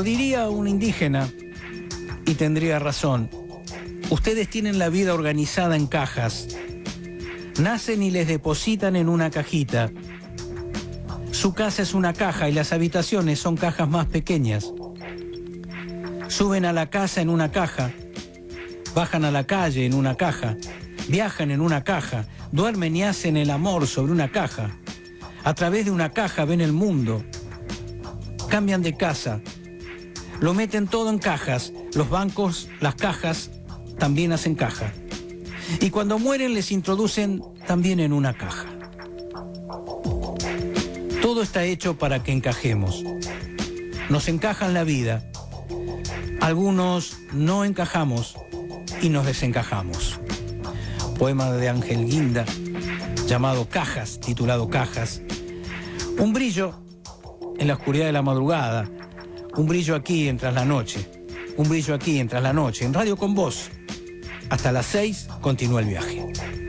Pero diría un indígena, y tendría razón, ustedes tienen la vida organizada en cajas. Nacen y les depositan en una cajita. Su casa es una caja y las habitaciones son cajas más pequeñas. Suben a la casa en una caja, bajan a la calle en una caja, viajan en una caja, duermen y hacen el amor sobre una caja. A través de una caja ven el mundo. Cambian de casa. Lo meten todo en cajas. Los bancos, las cajas, también hacen caja. Y cuando mueren les introducen también en una caja. Todo está hecho para que encajemos. Nos encajan la vida. Algunos no encajamos y nos desencajamos. Poema de Ángel Guinda, llamado Cajas, titulado Cajas. Un brillo en la oscuridad de la madrugada, un brillo aquí en Tras la Noche, un brillo aquí en Tras la Noche, en Radio Con Vos. Hasta las 6 continúa el viaje.